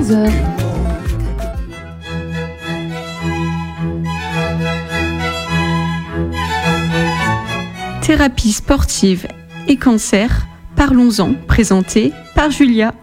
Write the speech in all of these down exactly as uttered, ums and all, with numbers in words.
quinze heures. Thérapie sportive et cancer, parlons-en, présenté par Julia.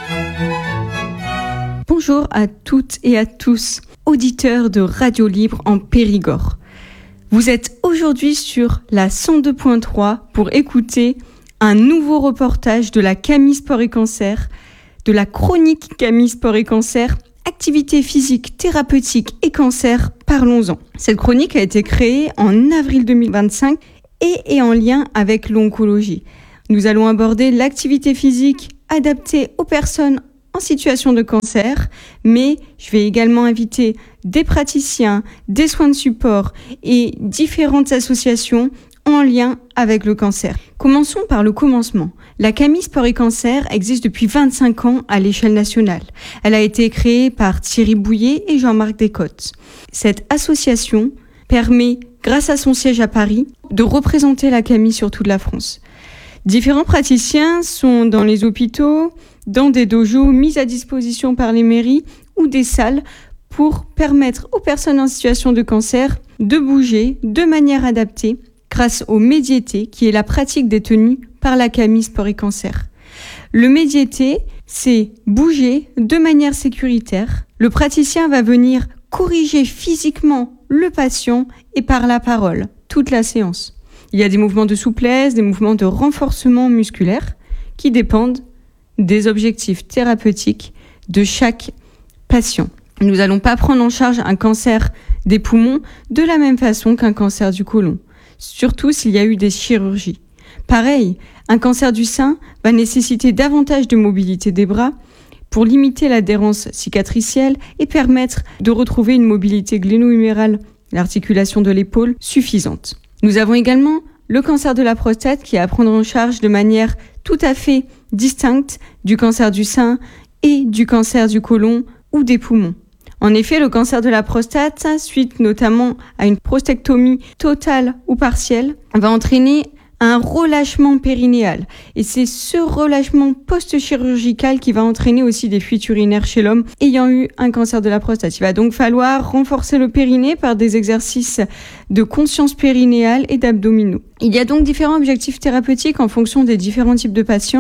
Bonjour à toutes et à tous, auditeurs de Radio Libre en Périgord. Vous êtes aujourd'hui sur la cent deux point trois pour écouter un nouveau reportage de la Camille Sport et Cancer, de la chronique Camille Sport et Cancer, activité physique, thérapeutique et cancer, parlons-en. Cette chronique a été créée en avril deux mille vingt-cinq et est en lien avec l'oncologie. Nous allons aborder l'activité physique adaptée aux personnes en situation de cancer, mais je vais également inviter des praticiens, des soins de support et différentes associations en lien avec le cancer. Commençons par le commencement. La Camille Sport et Cancer existe depuis vingt-cinq ans à l'échelle nationale. Elle a été créée par Thierry Bouillet et Jean-Marc Descottes. Cette association permet, grâce à son siège à Paris, de représenter la Camille sur toute la France. Différents praticiens sont dans les hôpitaux, dans des dojos mis à disposition par les mairies ou des salles pour permettre aux personnes en situation de cancer de bouger de manière adaptée grâce au médiété qui est la pratique détenue par la Camille Sport et Cancer. Le médiété, c'est bouger de manière sécuritaire. Le praticien va venir corriger physiquement le patient et par la parole toute la séance. Il y a des mouvements de souplesse, des mouvements de renforcement musculaire qui dépendent des objectifs thérapeutiques de chaque patient. Nous n'allons pas prendre en charge un cancer des poumons de la même façon qu'un cancer du côlon, surtout s'il y a eu des chirurgies. Pareil, un cancer du sein va nécessiter davantage de mobilité des bras pour limiter l'adhérence cicatricielle et permettre de retrouver une mobilité gléno-humérale, l'articulation de l'épaule, suffisante. Nous avons également le cancer de la prostate qui est à prendre en charge de manière tout à fait distincte du cancer du sein et du cancer du côlon ou des poumons. En effet, le cancer de la prostate, suite notamment à une prostectomie totale ou partielle, va entraîner un relâchement périnéal. Et c'est ce relâchement post-chirurgical qui va entraîner aussi des fuites urinaires chez l'homme ayant eu un cancer de la prostate. Il va donc falloir renforcer le périnée par des exercices de conscience périnéale et d'abdominaux. Il y a donc différents objectifs thérapeutiques en fonction des différents types de patients.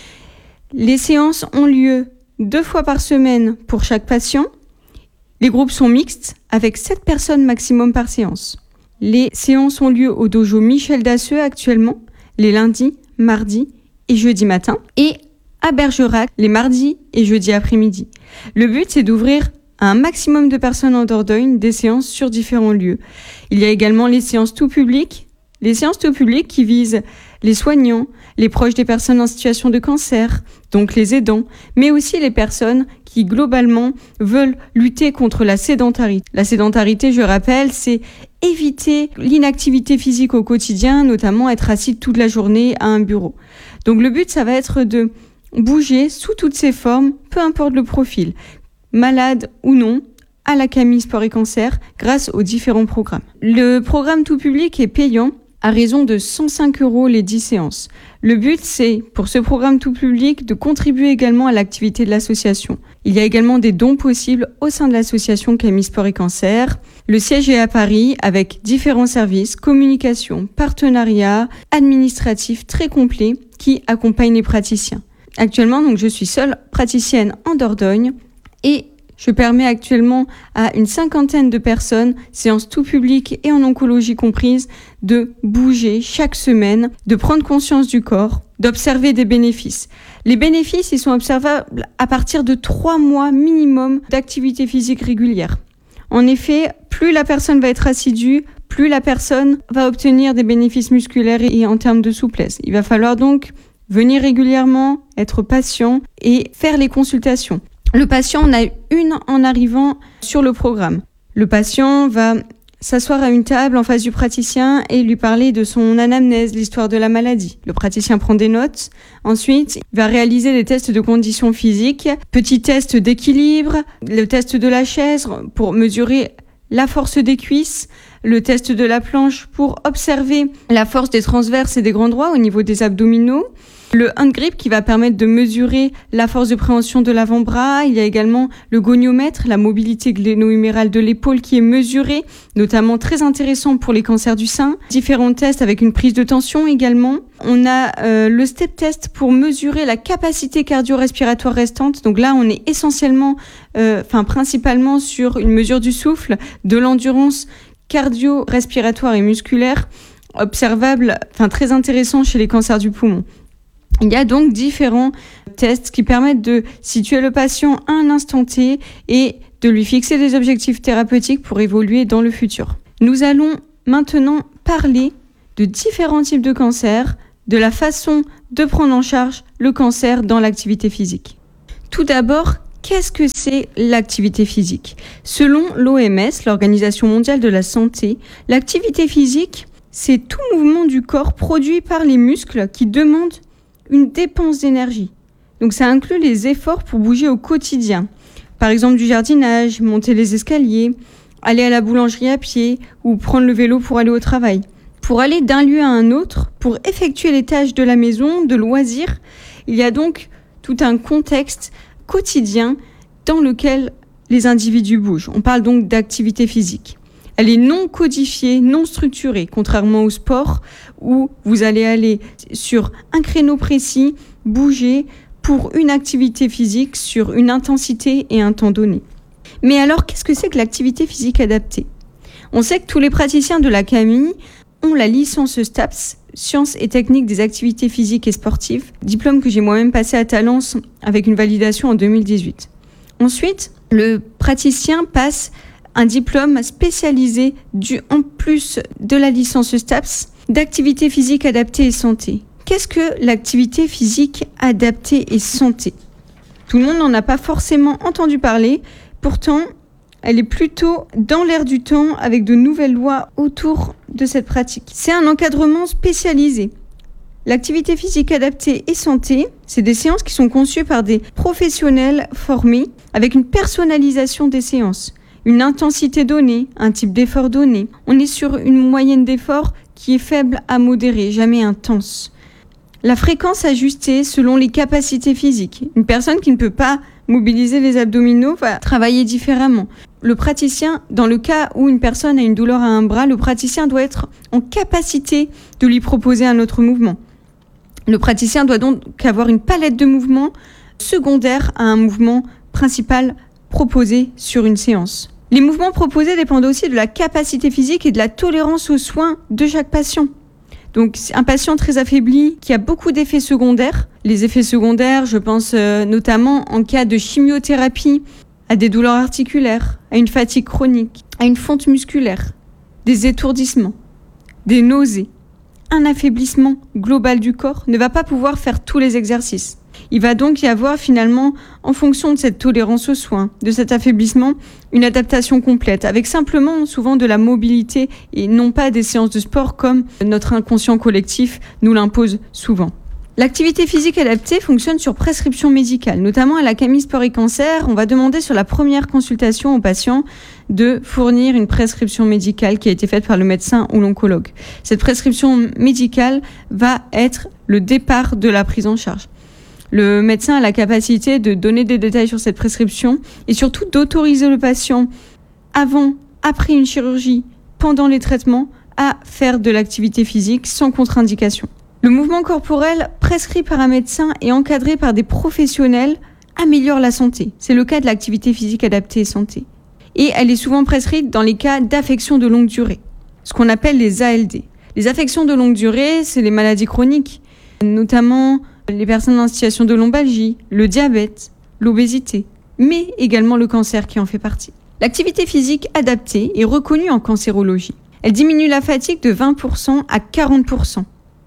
Les séances ont lieu deux fois par semaine pour chaque patient. Les groupes sont mixtes avec sept personnes maximum par séance. Les séances ont lieu au dojo Michel Dasseux actuellement, les lundis, mardis et jeudis matin, et à Bergerac les mardis et jeudis après-midi. Le but, c'est d'ouvrir à un maximum de personnes en Dordogne des séances sur différents lieux. Il y a également les séances tout public, les séances tout public qui visent les soignants, les proches des personnes en situation de cancer, donc les aidants, mais aussi les personnes qui globalement veulent lutter contre la sédentarité. La sédentarité, je rappelle, c'est éviter l'inactivité physique au quotidien, notamment être assis toute la journée à un bureau. Donc le but, ça va être de bouger sous toutes ses formes, peu importe le profil, malade ou non, à la Camille Sport et Cancer, grâce aux différents programmes. Le programme tout public est payant à raison de cent cinq euros les dix séances. Le but, c'est, pour ce programme tout public, de contribuer également à l'activité de l'association. Il y a également des dons possibles au sein de l'association Camille Sport et Cancer. Le siège est à Paris avec différents services, communication, partenariat, administratif très complet qui accompagnent les praticiens. Actuellement, donc, je suis seule praticienne en Dordogne et je permets actuellement à une cinquantaine de personnes, séances tout public et en oncologie comprise, de bouger chaque semaine, de prendre conscience du corps, d'observer des bénéfices. Les bénéfices, ils sont observables à partir de trois mois minimum d'activité physique régulière. En effet, plus la personne va être assidue, plus la personne va obtenir des bénéfices musculaires et en termes de souplesse. Il va falloir donc venir régulièrement, être patient et faire les consultations. Le patient en a une en arrivant sur le programme. Le patient va s'asseoir à une table en face du praticien et lui parler de son anamnèse, l'histoire de la maladie. Le praticien prend des notes. Ensuite, il va réaliser des tests de conditions physiques, petit test d'équilibre, le test de la chaise pour mesurer la force des cuisses, le test de la planche pour observer la force des transverses et des grands droits au niveau des abdominaux. Le hand grip qui va permettre de mesurer la force de préhension de l'avant-bras. Il y a également le goniomètre, la mobilité gléno-humérale de l'épaule qui est mesurée, notamment très intéressant pour les cancers du sein. Différents tests avec une prise de tension également. On a euh, le step test pour mesurer la capacité cardio-respiratoire restante. Donc là, on est essentiellement, euh, enfin principalement sur une mesure du souffle, de l'endurance cardio-respiratoire et musculaire, observable, enfin très intéressant chez les cancers du poumon. Il y a donc différents tests qui permettent de situer le patient à un instant T et de lui fixer des objectifs thérapeutiques pour évoluer dans le futur. Nous allons maintenant parler de différents types de cancers, de la façon de prendre en charge le cancer dans l'activité physique. Tout d'abord, qu'est-ce que c'est l'activité physique ? Selon l'O M S, l'Organisation mondiale de la santé, l'activité physique, c'est tout mouvement du corps produit par les muscles qui demande une dépense d'énergie. Donc ça inclut les efforts pour bouger au quotidien. Par exemple du jardinage, monter les escaliers, aller à la boulangerie à pied ou prendre le vélo pour aller au travail. Pour aller d'un lieu à un autre, pour effectuer les tâches de la maison, de loisirs, il y a donc tout un contexte quotidien dans lequel les individus bougent. On parle donc d'activité physique. Elle est non codifiée, non structurée, contrairement au sport où vous allez aller sur un créneau précis, bouger pour une activité physique sur une intensité et un temps donné. Mais alors, qu'est-ce que c'est que l'activité physique adaptée ? On sait que tous les praticiens de la C A M I ont la licence STAPS, Sciences et techniques des activités physiques et sportives, diplôme que j'ai moi-même passé à Talence avec une validation en deux mille dix-huit. Ensuite, le praticien passe un diplôme spécialisé du, en plus de la licence STAPS, d'activité physique adaptée et santé. Qu'est-ce que l'activité physique adaptée et santé ? Tout le monde n'en a pas forcément entendu parler, pourtant elle est plutôt dans l'air du temps avec de nouvelles lois autour de cette pratique. C'est un encadrement spécialisé. L'activité physique adaptée et santé, c'est des séances qui sont conçues par des professionnels formés avec une personnalisation des séances. Une intensité donnée, un type d'effort donné. On est sur une moyenne d'effort qui est faible à modérée, jamais intense. La fréquence ajustée selon les capacités physiques. Une personne qui ne peut pas mobiliser les abdominaux va travailler différemment. Le praticien, dans le cas où une personne a une douleur à un bras, le praticien doit être en capacité de lui proposer un autre mouvement. Le praticien doit donc avoir une palette de mouvements secondaires à un mouvement principal proposé sur une séance. Les mouvements proposés dépendent aussi de la capacité physique et de la tolérance aux soins de chaque patient. Donc un patient très affaibli qui a beaucoup d'effets secondaires. Les effets secondaires, je pense euh, notamment en cas de chimiothérapie, à des douleurs articulaires, à une fatigue chronique, à une fonte musculaire, des étourdissements, des nausées. Un affaiblissement global du corps ne va pas pouvoir faire tous les exercices. Il va donc y avoir finalement, en fonction de cette tolérance aux soins, de cet affaiblissement, une adaptation complète, avec simplement souvent de la mobilité et non pas des séances de sport comme notre inconscient collectif nous l'impose souvent. L'activité physique adaptée fonctionne sur prescription médicale, notamment à la C A M I Sport et Cancer. On va demander sur la première consultation au patient de fournir une prescription médicale qui a été faite par le médecin ou l'oncologue. Cette prescription médicale va être le départ de la prise en charge. Le médecin a la capacité de donner des détails sur cette prescription et surtout d'autoriser le patient avant, après une chirurgie, pendant les traitements, à faire de l'activité physique sans contre-indication. Le mouvement corporel prescrit par un médecin et encadré par des professionnels améliore la santé. C'est le cas de l'activité physique adaptée et santé. Et elle est souvent prescrite dans les cas d'affections de longue durée, ce qu'on appelle les A L D. Les affections de longue durée, c'est les maladies chroniques, notamment les personnes en situation de lombalgie, le diabète, l'obésité, mais également le cancer qui en fait partie. L'activité physique adaptée est reconnue en cancérologie. Elle diminue la fatigue de vingt pour cent à quarante pour cent.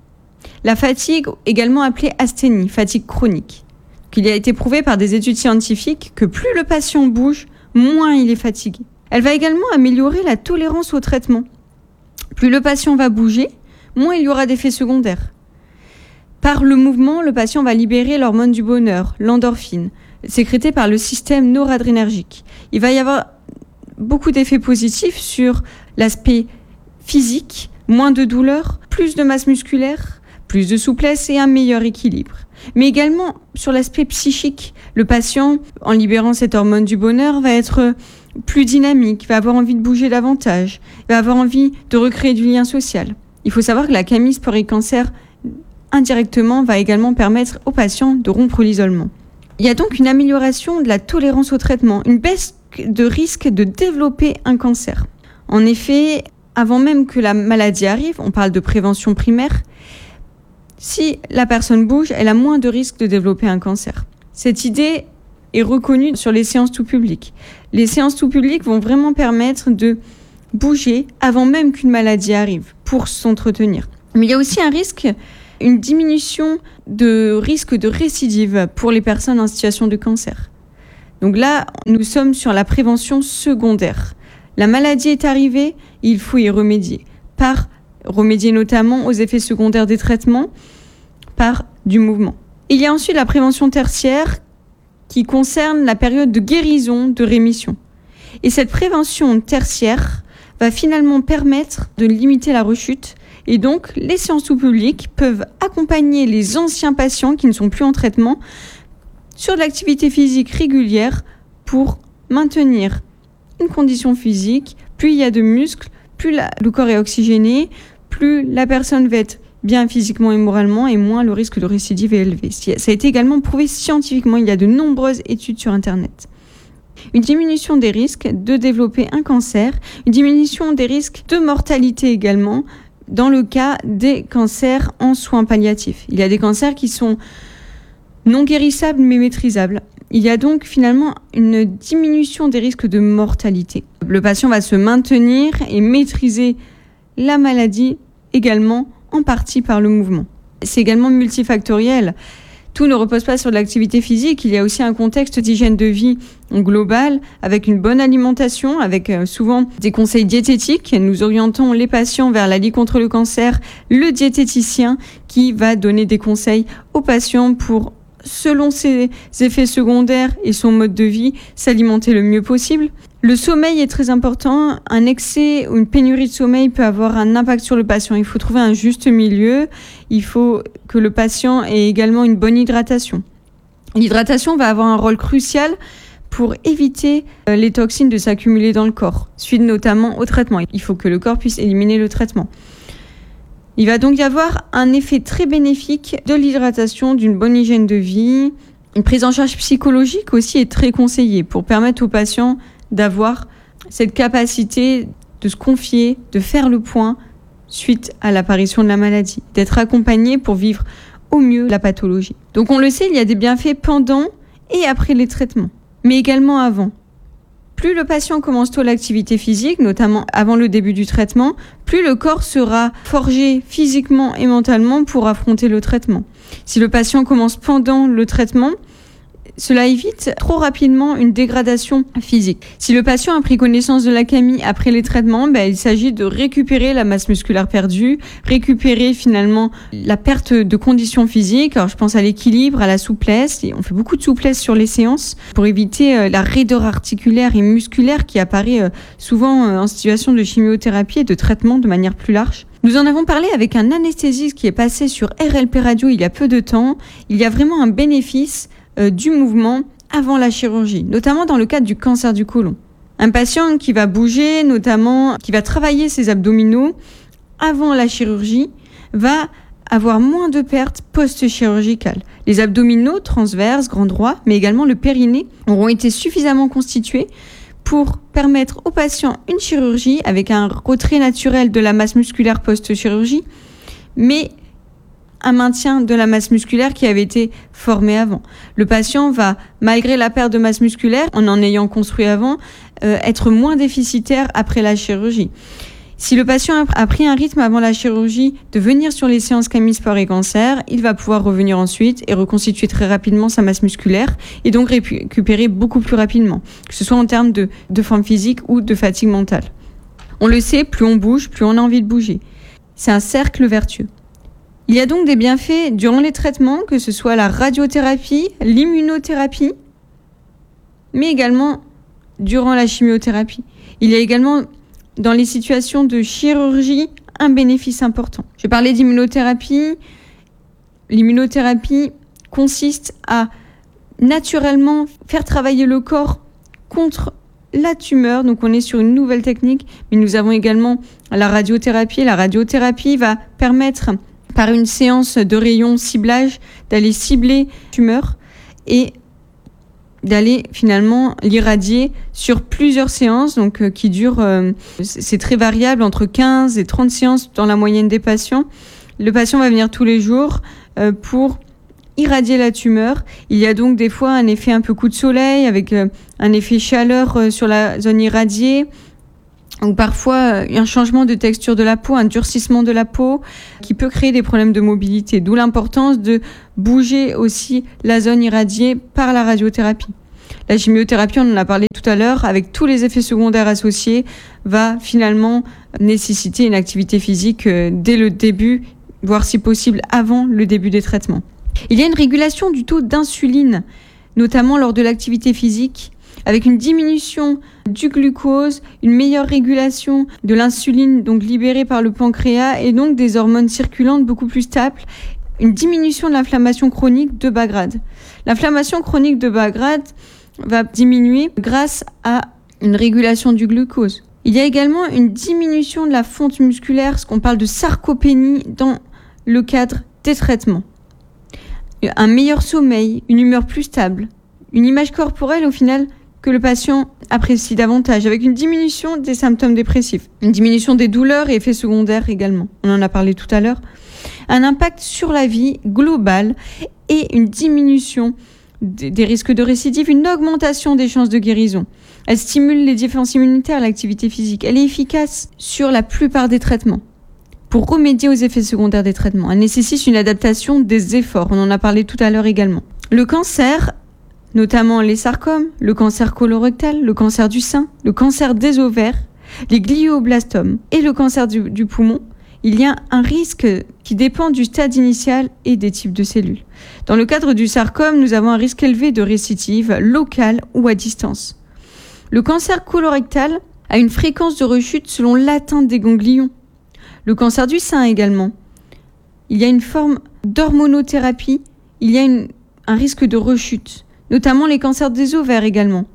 La fatigue, également appelée asthénie, fatigue chronique. Il a été prouvé par des études scientifiques que plus le patient bouge, moins il est fatigué. Elle va également améliorer la tolérance au traitement. Plus le patient va bouger, moins il y aura d'effets secondaires. Par le mouvement, le patient va libérer l'hormone du bonheur, l'endorphine, sécrétée par le système noradrénergique. Il va y avoir beaucoup d'effets positifs sur l'aspect physique, moins de douleur, plus de masse musculaire, plus de souplesse et un meilleur équilibre. Mais également sur l'aspect psychique, le patient, en libérant cette hormone du bonheur, va être plus dynamique, va avoir envie de bouger davantage, va avoir envie de recréer du lien social. Il faut savoir que la camille sport et cancer, indirectement, va également permettre aux patients de rompre l'isolement. Il y a donc une amélioration de la tolérance au traitement, une baisse de risque de développer un cancer. En effet, avant même que la maladie arrive, on parle de prévention primaire, si la personne bouge, elle a moins de risque de développer un cancer. Cette idée est reconnue sur les séances tout public. Les séances tout public vont vraiment permettre de bouger avant même qu'une maladie arrive pour s'entretenir. Mais il y a aussi un risque, une diminution de risque de récidive pour les personnes en situation de cancer. Donc là, nous sommes sur la prévention secondaire. La maladie est arrivée, il faut y remédier. Par remédier notamment aux effets secondaires des traitements, par du mouvement. Il y a ensuite la prévention tertiaire qui concerne la période de guérison, de rémission. Et cette prévention tertiaire va finalement permettre de limiter la rechute. Et donc, les séances tout public peuvent accompagner les anciens patients qui ne sont plus en traitement sur de l'activité physique régulière pour maintenir une condition physique. Plus il y a de muscles, plus la, le corps est oxygéné, plus la personne va être bien physiquement et moralement et moins le risque de récidive est élevé. Ça a été également prouvé scientifiquement, il y a de nombreuses études sur Internet. Une diminution des risques de développer un cancer, une diminution des risques de mortalité également, dans le cas des cancers en soins palliatifs. Il y a des cancers qui sont non guérissables mais maîtrisables. Il y a donc finalement une diminution des risques de mortalité. Le patient va se maintenir et maîtriser la maladie également en partie par le mouvement. C'est également multifactoriel. Tout ne repose pas sur de l'activité physique, il y a aussi un contexte d'hygiène de vie global avec une bonne alimentation, avec souvent des conseils diététiques. Nous orientons les patients vers la Ligue contre le cancer, le diététicien qui va donner des conseils aux patients pour, selon ses effets secondaires et son mode de vie, s'alimenter le mieux possible. Le sommeil est très important. Un excès ou une pénurie de sommeil peut avoir un impact sur le patient. Il faut trouver un juste milieu. Il faut que le patient ait également une bonne hydratation. L'hydratation va avoir un rôle crucial pour éviter les toxines de s'accumuler dans le corps, suite notamment au traitement. Il faut que le corps puisse éliminer le traitement. Il va donc y avoir un effet très bénéfique de l'hydratation, d'une bonne hygiène de vie. Une prise en charge psychologique aussi est très conseillée pour permettre aux patients d'avoir cette capacité de se confier, de faire le point suite à l'apparition de la maladie, d'être accompagné pour vivre au mieux la pathologie. Donc on le sait, il y a des bienfaits pendant et après les traitements, mais également avant. Plus le patient commence tôt l'activité physique, notamment avant le début du traitement, plus le corps sera forgé physiquement et mentalement pour affronter le traitement. Si le patient commence pendant le traitement, cela évite trop rapidement une dégradation physique. Si le patient a pris connaissance de la camie après les traitements, ben, il s'agit de récupérer la masse musculaire perdue, récupérer finalement la perte de conditions physiques. Alors je pense à l'équilibre, à la souplesse. Et on fait beaucoup de souplesse sur les séances pour éviter euh, la raideur articulaire et musculaire qui apparaît euh, souvent euh, en situation de chimiothérapie et de traitement de manière plus large. Nous en avons parlé avec un anesthésiste qui est passé sur R L P Radio il y a peu de temps. Il y a vraiment un bénéfice Euh, du mouvement avant la chirurgie, notamment dans le cadre du cancer du côlon. Un patient qui va bouger, notamment qui va travailler ses abdominaux avant la chirurgie, va avoir moins de pertes post-chirurgicales. Les abdominaux transverses, grand droit, mais également le périnée auront été suffisamment constitués pour permettre au patient une chirurgie avec un retrait naturel de la masse musculaire post-chirurgie, mais un maintien de la masse musculaire qui avait été formée avant. Le patient va, malgré la perte de masse musculaire, en en ayant construit avant, euh, être moins déficitaire après la chirurgie. Si le patient a pris un rythme avant la chirurgie de venir sur les séances camille sport et cancer, il va pouvoir revenir ensuite et reconstituer très rapidement sa masse musculaire et donc récupérer beaucoup plus rapidement, que ce soit en termes de, de forme physique ou de fatigue mentale. On le sait, plus on bouge, plus on a envie de bouger. C'est un cercle vertueux. Il y a donc des bienfaits durant les traitements, que ce soit la radiothérapie, l'immunothérapie, mais également durant la chimiothérapie. Il y a également, dans les situations de chirurgie, un bénéfice important. Je parlais d'immunothérapie L'immunothérapie consiste à naturellement faire travailler le corps contre la tumeur. Donc on est sur une nouvelle technique, mais nous avons également la radiothérapie. La radiothérapie va permettre, par une séance de rayons ciblage, d'aller cibler la tumeur et d'aller finalement l'irradier sur plusieurs séances, donc euh, qui durent, euh, c'est très variable, entre quinze et trente séances dans la moyenne des patients. Le patient va venir tous les jours euh, pour irradier la tumeur. Il y a donc des fois un effet un peu coup de soleil avec euh, un effet chaleur euh, sur la zone irradiée, ou parfois euh, un changement de texture de la peau, un durcissement de la peau qui peut créer des problèmes de mobilité. D'où l'importance de bouger aussi la zone irradiée par la radiothérapie. La chimiothérapie, on en a parlé tout à l'heure, avec tous les effets secondaires associés, va finalement nécessiter une activité physique euh, dès le début, voire si possible avant le début des traitements. Il y a une régulation du taux d'insuline, notamment lors de l'activité physique, avec une diminution du glucose, une meilleure régulation de l'insuline donc libérée par le pancréas et donc des hormones circulantes beaucoup plus stables, une diminution de l'inflammation chronique de bas grade. L'inflammation chronique de bas grade va diminuer grâce à une régulation du glucose. Il y a également une diminution de la fonte musculaire, ce qu'on parle de sarcopénie dans le cadre des traitements. Un meilleur sommeil, une humeur plus stable, une image corporelle au final que le patient apprécie davantage, avec une diminution des symptômes dépressifs, une diminution des douleurs et effets secondaires également, on en a parlé tout à l'heure, un impact sur la vie globale et une diminution des risques de récidive, une augmentation des chances de guérison. Elle stimule les défenses immunitaires, l'activité physique. Elle est efficace sur la plupart des traitements. Pour remédier aux effets secondaires des traitements, elle nécessite une adaptation des efforts. On en a parlé tout à l'heure également. Le cancer, notamment les sarcomes, le cancer colorectal, le cancer du sein, le cancer des ovaires, les glioblastomes et le cancer du, du poumon, il y a un risque qui dépend du stade initial et des types de cellules. Dans le cadre du sarcome, nous avons un risque élevé de récidive locale ou à distance. Le cancer colorectal a une fréquence de rechute selon l'atteinte des ganglions. Le cancer du sein également. Il y a une forme d'hormonothérapie, il y a une, un risque de rechute, notamment les cancers des ovaires également.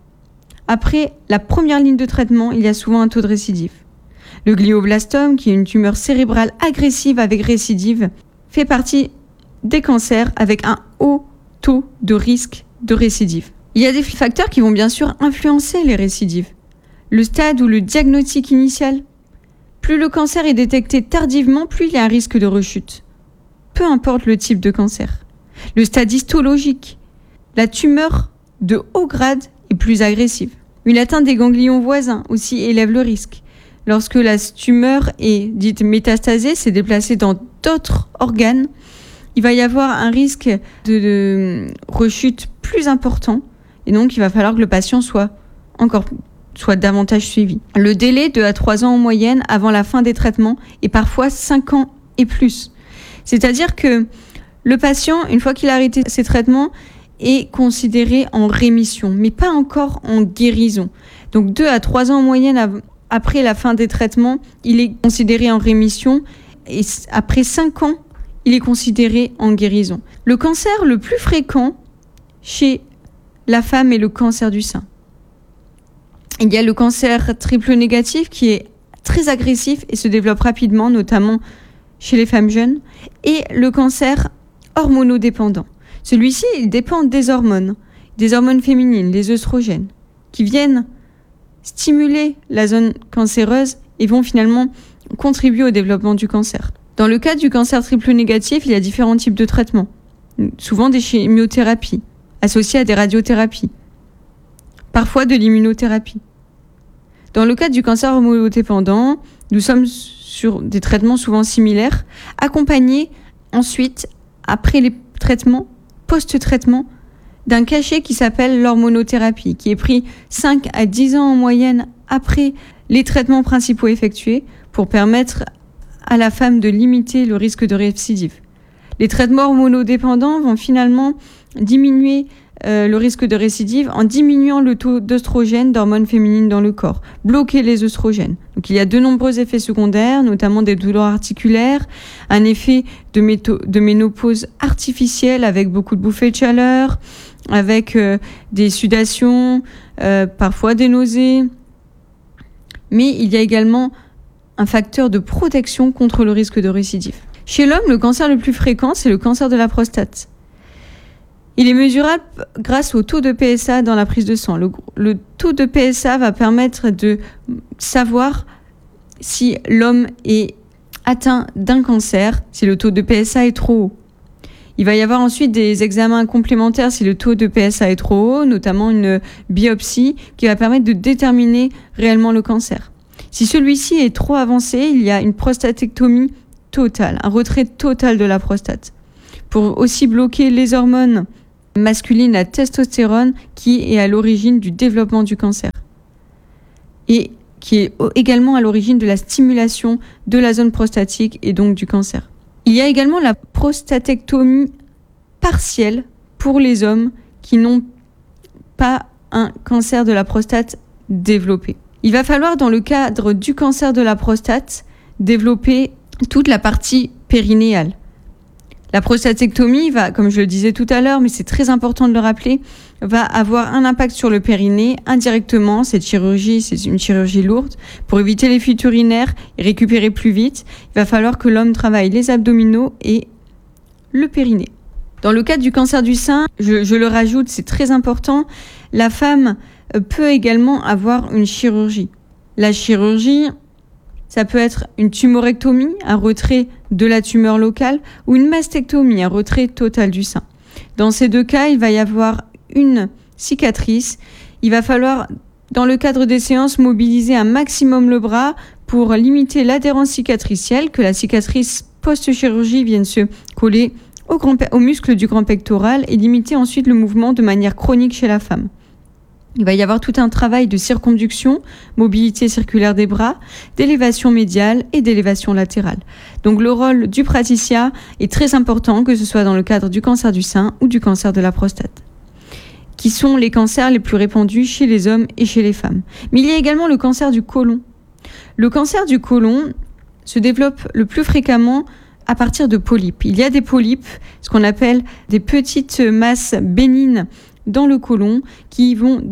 Après la première ligne de traitement, il y a souvent un taux de récidive. Le glioblastome, qui est une tumeur cérébrale agressive avec récidive, fait partie des cancers avec un haut taux de risque de récidive. Il y a des facteurs qui vont bien sûr influencer les récidives. Le stade ou le diagnostic initial. Plus le cancer est détecté tardivement, plus il y a un risque de rechute. Peu importe le type de cancer. Le stade histologique. La tumeur de haut grade est plus agressive. Une atteinte des ganglions voisins aussi élève le risque. Lorsque la tumeur est dite métastasée, c'est déplacée dans d'autres organes, il va y avoir un risque de, de rechute plus important et donc il va falloir que le patient soit encore soit davantage suivi. Le délai de à trois ans en moyenne avant la fin des traitements est parfois cinq ans et plus. C'est-à-dire que le patient, une fois qu'il a arrêté ses traitements, est considéré en rémission, mais pas encore en guérison. Donc deux à trois ans en moyenne av- après la fin des traitements, il est considéré en rémission et après cinq ans, il est considéré en guérison. Le cancer le plus fréquent chez la femme est le cancer du sein. Il y a le cancer triple négatif qui est très agressif et se développe rapidement, notamment chez les femmes jeunes, et le cancer hormonodépendant. Celui-ci, il dépend des hormones, des hormones féminines, les œstrogènes, qui viennent stimuler la zone cancéreuse et vont finalement contribuer au développement du cancer. Dans le cas du cancer triple négatif, il y a différents types de traitements, souvent des chimiothérapies, associées à des radiothérapies, parfois de l'immunothérapie. Dans le cas du cancer hormonodépendant, nous sommes sur des traitements souvent similaires, accompagnés ensuite, après les traitements, post-traitement, d'un cachet qui s'appelle l'hormonothérapie, qui est pris cinq à dix ans en moyenne après les traitements principaux effectués pour permettre à la femme de limiter le risque de récidive. Les traitements hormonodépendants vont finalement diminuer euh, le risque de récidive en diminuant le taux d'œstrogène, d'hormones féminines dans le corps, bloquer les œstrogènes. Donc il y a de nombreux effets secondaires, notamment des douleurs articulaires, un effet de, méto- de ménopause artificielle avec beaucoup de bouffées de chaleur, avec euh, des sudations, euh, parfois des nausées. Mais il y a également un facteur de protection contre le risque de récidive. Chez l'homme, le cancer le plus fréquent, c'est le cancer de la prostate. Il est mesurable grâce au taux de P S A dans la prise de sang. Le, le taux de P S A va permettre de savoir si l'homme est atteint d'un cancer, si le taux de P S A est trop haut. Il va y avoir ensuite des examens complémentaires si le taux de P S A est trop haut, notamment une biopsie qui va permettre de déterminer réellement le cancer. Si celui-ci est trop avancé, il y a une prostatectomie totale, un retrait total de la prostate. Pour aussi bloquer les hormones masculines, la testostérone, qui est à l'origine du développement du cancer. Et qui est également à l'origine de la stimulation de la zone prostatique et donc du cancer. Il y a également la prostatectomie partielle pour les hommes qui n'ont pas un cancer de la prostate développé. Il va falloir, dans le cadre du cancer de la prostate, développer toute la partie périnéale. La prostatectomie va, comme je le disais tout à l'heure, mais c'est très important de le rappeler, va avoir un impact sur le périnée indirectement. Cette chirurgie, c'est une chirurgie lourde. Pour éviter les fuites urinaires et récupérer plus vite, il va falloir que l'homme travaille les abdominaux et le périnée. Dans le cadre du cancer du sein, je, je le rajoute, c'est très important, la femme peut également avoir une chirurgie. La chirurgie, ça peut être une tumorectomie, un retrait de la tumeur locale, ou une mastectomie, un retrait total du sein. Dans ces deux cas, il va y avoir une cicatrice. Il va falloir, dans le cadre des séances, mobiliser un maximum le bras pour limiter l'adhérence cicatricielle, que la cicatrice post-chirurgie vienne se coller au, grand, au muscle du grand pectoral et limiter ensuite le mouvement de manière chronique chez la femme. Il va y avoir tout un travail de circonduction, mobilité circulaire des bras, d'élévation médiale et d'élévation latérale. Donc le rôle du praticien est très important, que ce soit dans le cadre du cancer du sein ou du cancer de la prostate, qui sont les cancers les plus répandus chez les hommes et chez les femmes. Mais il y a également le cancer du côlon. Le cancer du côlon se développe le plus fréquemment à partir de polypes. Il y a des polypes, ce qu'on appelle des petites masses bénignes dans le côlon, qui vont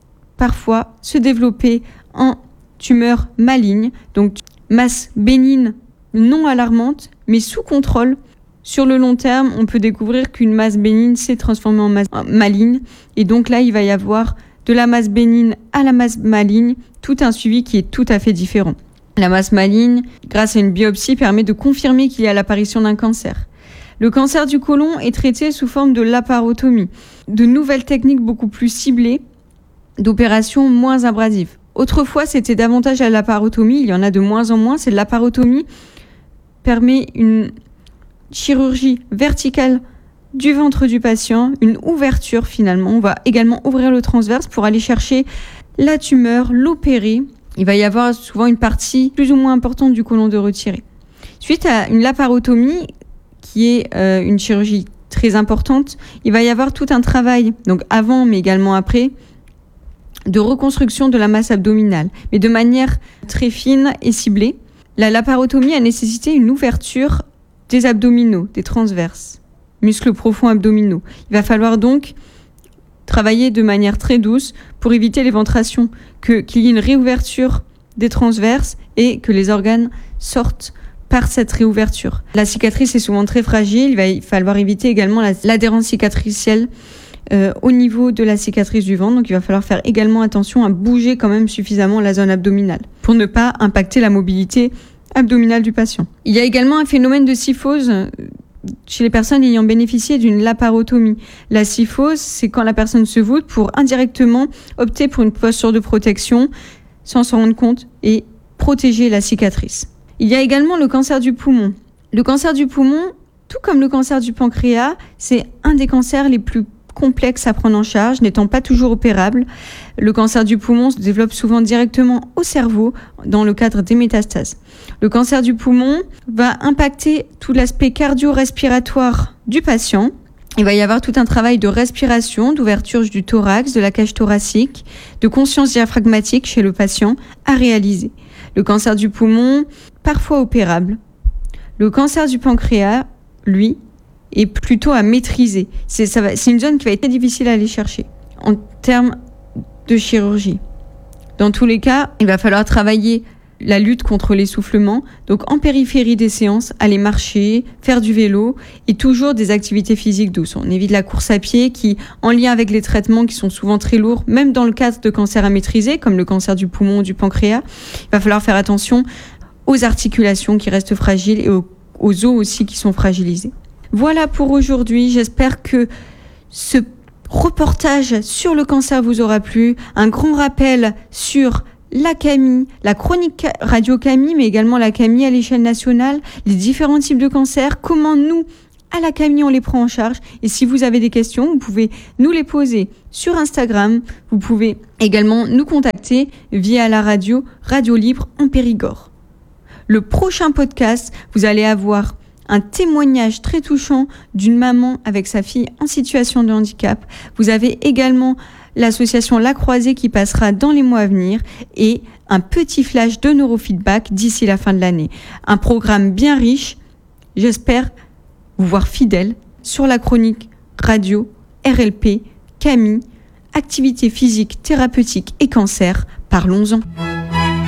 parfois se développer en tumeurs malignes, donc masse bénigne non alarmante, mais sous contrôle. Sur le long terme, on peut découvrir qu'une masse bénigne s'est transformée en masse maligne, et donc là, il va y avoir de la masse bénigne à la masse maligne, tout un suivi qui est tout à fait différent. La masse maligne, grâce à une biopsie, permet de confirmer qu'il y a l'apparition d'un cancer. Le cancer du côlon est traité sous forme de laparotomie, de nouvelles techniques beaucoup plus ciblées, d'opérations moins abrasives. Autrefois, c'était davantage la laparotomie, il y en a de moins en moins. Cette laparotomie permet une chirurgie verticale du ventre du patient, une ouverture finalement. On va également ouvrir le transverse pour aller chercher la tumeur, l'opérer. Il va y avoir souvent une partie plus ou moins importante du côlon de retirer. Suite à une laparotomie, qui est euh, une chirurgie très importante, il va y avoir tout un travail, donc avant mais également après, de reconstruction de la masse abdominale, mais de manière très fine et ciblée. La laparotomie a nécessité une ouverture des abdominaux, des transverses, muscles profonds abdominaux. Il va falloir donc travailler de manière très douce pour éviter l'éventration, que, qu'il y ait une réouverture des transverses et que les organes sortent par cette réouverture. La cicatrice est souvent très fragile, il va falloir éviter également la, l'adhérence cicatricielle euh, au niveau de la cicatrice du ventre, donc il va falloir faire également attention à bouger quand même suffisamment la zone abdominale pour ne pas impacter la mobilité abdominale du patient. Il y a également un phénomène de kyphose chez les personnes ayant bénéficié d'une laparotomie. La kyphose, c'est quand la personne se voûte pour indirectement opter pour une posture de protection sans s'en rendre compte et protéger la cicatrice. Il y a également le cancer du poumon. Le cancer du poumon, tout comme le cancer du pancréas, c'est un des cancers les plus complexes à prendre en charge, n'étant pas toujours opérable. Le cancer du poumon se développe souvent directement au cerveau dans le cadre des métastases. Le cancer du poumon va impacter tout l'aspect cardio-respiratoire du patient, Il va y avoir tout un travail de respiration, d'ouverture du thorax, de la cage thoracique, de conscience diaphragmatique chez le patient à réaliser. Le cancer du poumon, parfois opérable. Le cancer du pancréas, lui, est plutôt à maîtriser. C'est, ça va, c'est une zone qui va être très difficile à aller chercher en termes de chirurgie. Dans tous les cas, il va falloir travailler la lutte contre l'essoufflement, donc en périphérie des séances, aller marcher, faire du vélo et toujours des activités physiques douces. On évite la course à pied qui, en lien avec les traitements qui sont souvent très lourds, même dans le cadre de cancers à maîtriser, comme le cancer du poumon ou du pancréas, il va falloir faire attention aux articulations qui restent fragiles et aux, aux os aussi qui sont fragilisés. Voilà pour aujourd'hui, j'espère que ce reportage sur le cancer vous aura plu. Un grand rappel sur la C A M I, la chronique radio C A M I, mais également la C A M I à l'échelle nationale, les différents types de cancers, comment nous, à la C A M I, on les prend en charge. Et si vous avez des questions, vous pouvez nous les poser sur Instagram. Vous pouvez également nous contacter via la radio Radio Libre en Périgord. Le prochain podcast, vous allez avoir un témoignage très touchant d'une maman avec sa fille en situation de handicap. Vous avez également l'association La Croisée qui passera dans les mois à venir et un petit flash de neurofeedback d'ici la fin de l'année. Un programme bien riche. J'espère vous voir fidèle sur la chronique radio R L P, C A M I, activité physique, thérapeutique et cancer. Parlons-en.